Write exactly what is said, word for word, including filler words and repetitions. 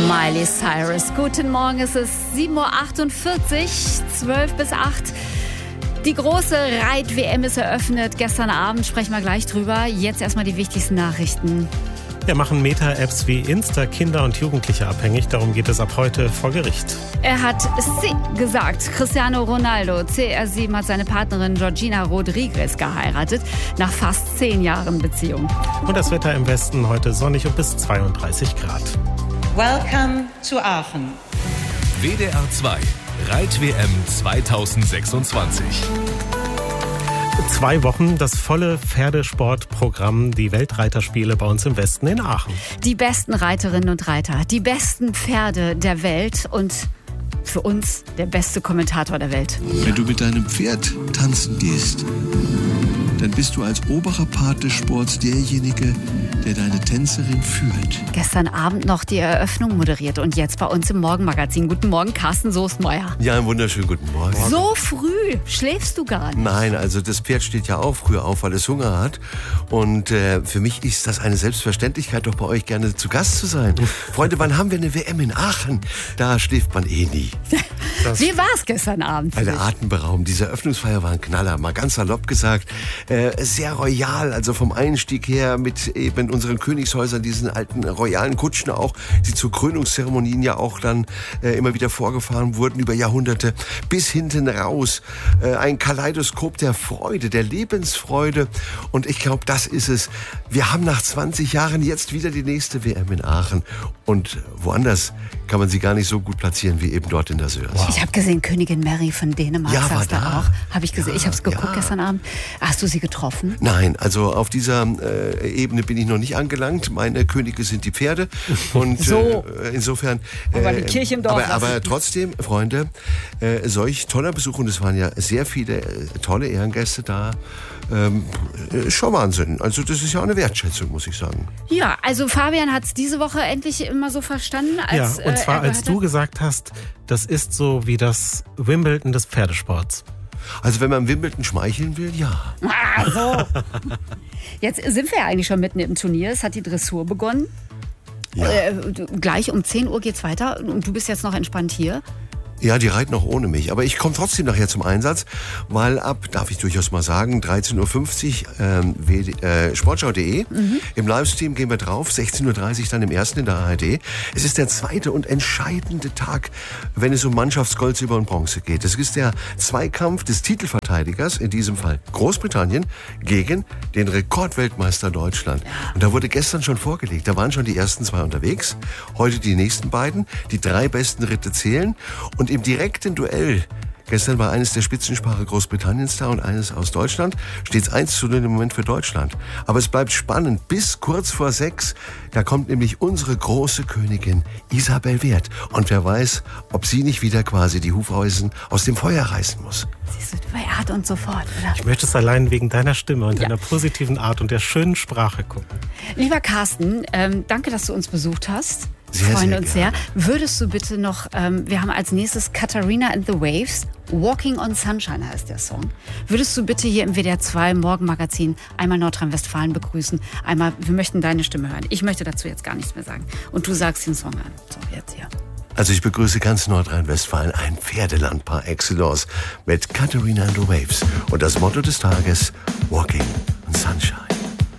Miley Cyrus. Guten Morgen, es ist sieben Uhr achtundvierzig, zwölf bis acht. Die große Reit-W M ist eröffnet. Gestern Abend sprechen wir gleich drüber. Jetzt erstmal die wichtigsten Nachrichten. Wir machen Meta-Apps wie Insta Kinder und Jugendliche abhängig. Darum geht es ab heute vor Gericht. Er hat Sie gesagt. Cristiano Ronaldo, C R sieben, hat seine Partnerin Georgina Rodriguez geheiratet. Nach fast zehn Jahren Beziehung. Und das Wetter im Westen heute sonnig und bis zweiunddreißig Grad. Welcome to Aachen. W D R zwei Reit-W M zweitausendsechsundzwanzig. Zwei Wochen das volle Pferdesportprogramm, die Weltreiterspiele bei uns im Westen in Aachen. Die besten Reiterinnen und Reiter, die besten Pferde der Welt und für uns der beste Kommentator der Welt. Wenn du mit deinem Pferd tanzen gehst, dann bist du als oberer Part des Sports derjenige, der deine Tänzerin führt. Gestern Abend noch die Eröffnung moderiert und jetzt bei uns im Morgenmagazin. Guten Morgen, Carsten Soestmeier. Ja, einen wunderschönen guten Morgen. So früh schläfst du gar nicht. Nein, also das Pferd steht ja auch früh auf, weil es Hunger hat. Und äh, für mich ist das eine Selbstverständlichkeit, doch bei euch gerne zu Gast zu sein. Freunde, wann haben wir eine W M in Aachen? Da schläft man eh nie. Wie war es gestern Abend? Eine atemberaubend. Diese Eröffnungsfeier war ein Knaller, mal ganz salopp gesagt. Äh, sehr royal, also vom Einstieg her mit eben unseren Königshäusern, diesen alten royalen Kutschen auch, die zu Krönungszeremonien ja auch dann äh, immer wieder vorgefahren wurden über Jahrhunderte, bis hinten raus. Äh, ein Kaleidoskop der Freude, der Lebensfreude. Und ich glaube, das ist es. Wir haben nach zwanzig Jahren jetzt wieder die nächste W M in Aachen. Und woanders kann man sie gar nicht so gut platzieren wie eben dort in der Söhrs. Wow. Ich habe gesehen, Königin Mary von Dänemark ja, saß da, da auch. Habe ich gesehen. Ja, ich habe es geguckt ja. gestern Abend. Hast du sie getroffen? Nein, also auf dieser äh, Ebene bin ich noch nicht angelangt. Meine Könige sind die Pferde. Und so. äh, insofern. Äh, aber die Kirche im Dorf. Aber, aber trotzdem, Freunde, äh, solch toller Besuch, und es waren ja sehr viele äh, tolle Ehrengäste da. Ähm, äh, schon Wahnsinn. Also das ist ja auch eine Wertschätzung, muss ich sagen. Ja, also Fabian hat es diese Woche endlich immer so verstanden. Als, ja, und zwar äh, als du gesagt hast, das ist so wie das Wimbledon des Pferdesports. Also wenn man Wimbledon schmeicheln will, ja. Ah, so. Jetzt sind wir ja eigentlich schon mitten im Turnier. Es hat die Dressur begonnen. Ja. Äh, gleich um zehn Uhr geht's weiter und du bist jetzt noch entspannt hier. Ja, die reiten auch ohne mich. Aber ich komme trotzdem nachher zum Einsatz, weil ab, darf ich durchaus mal sagen, dreizehn Uhr fünfzig ähm, äh, sportschau punkt de. Mhm. Im Livestream gehen wir drauf, sechzehn Uhr dreißig dann im ersten in der A R D. Es ist der zweite und entscheidende Tag, wenn es um Mannschaftsgold, Silber und Bronze geht. Es ist der Zweikampf des Titelverteidigers, in diesem Fall Großbritannien, gegen den Rekordweltmeister Deutschland. Und da wurde gestern schon vorgelegt. Da waren schon die ersten zwei unterwegs. Heute die nächsten beiden. Die drei besten Ritte zählen. Und im direkten Duell, gestern war eines der Spitzenpaare Großbritanniens da und eines aus Deutschland, steht es eins zu null im Moment für Deutschland. Aber es bleibt spannend bis kurz vor sechs. Da kommt nämlich unsere große Königin Isabel Wert. Und wer weiß, ob sie nicht wieder quasi die Hufeisen aus dem Feuer reißen muss. Siehst du, er hat uns sofort, oder? Ich möchte es allein wegen deiner Stimme und ja. deiner positiven Art und der schönen Sprache gucken. Lieber Carsten, ähm, danke, dass du uns besucht hast. Sehr, Wir freuen sehr uns gerne. sehr. Würdest du bitte noch, ähm, wir haben als nächstes Katharina and the Waves, Walking on Sunshine heißt der Song. Würdest du bitte hier im W D R zwei Morgenmagazin einmal Nordrhein-Westfalen begrüßen? Einmal, wir möchten deine Stimme hören. Ich möchte dazu jetzt gar nichts mehr sagen. Und du sagst den Song an. So, jetzt hier. Also ich begrüße ganz Nordrhein-Westfalen, ein Pferdeland par excellence mit Katharina and the Waves. Und das Motto des Tages, Walking on Sunshine.